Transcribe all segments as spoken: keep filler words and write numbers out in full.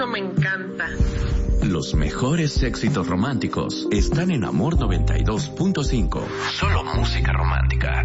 Me encanta. Los mejores éxitos románticos están en Amor noventa y dos punto cinco. Solo música romántica.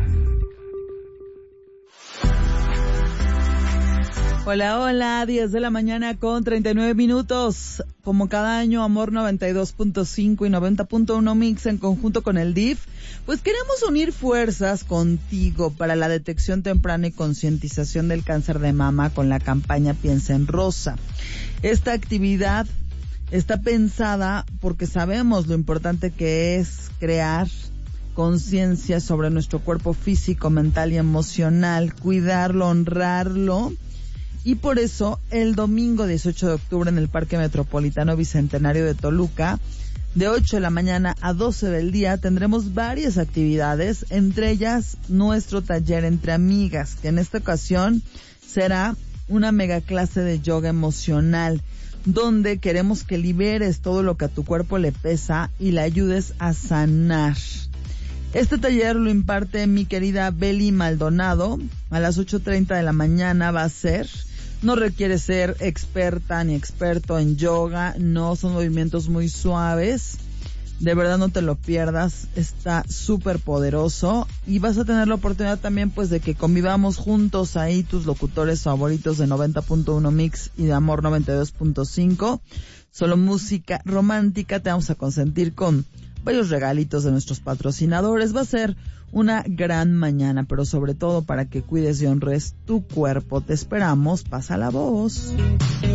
Hola, hola, diez de la mañana con treinta y nueve minutos. Como cada año, Amor noventa y dos punto cinco y noventa punto uno Mix en conjunto con el D I F, pues queremos unir fuerzas contigo para la detección temprana y concientización del cáncer de mama con la campaña Piensa en Rosa. Esta actividad está pensada porque sabemos lo importante que es crear conciencia sobre nuestro cuerpo físico, mental y emocional, cuidarlo, honrarlo. Y por eso, el domingo dieciocho de octubre en el Parque Metropolitano Bicentenario de Toluca, de ocho de la mañana a doce del día, tendremos varias actividades, entre ellas nuestro taller Entre Amigas, que en esta ocasión será una mega clase de yoga emocional, donde queremos que liberes todo lo que a tu cuerpo le pesa y le ayudes a sanar. Este taller lo imparte mi querida Beli Maldonado, a las ocho treinta de la mañana va a ser. No requiere ser experta ni experto en yoga, no, son movimientos muy suaves. De verdad no te lo pierdas, está súper poderoso y vas a tener la oportunidad también pues de que convivamos juntos ahí tus locutores favoritos de noventa punto uno Mix y de Amor noventa y dos punto cinco. Solo música romántica, te vamos a consentir con varios regalitos de nuestros patrocinadores. Va a ser una gran mañana, pero sobre todo para que cuides y honres tu cuerpo. Te esperamos, pasa la voz.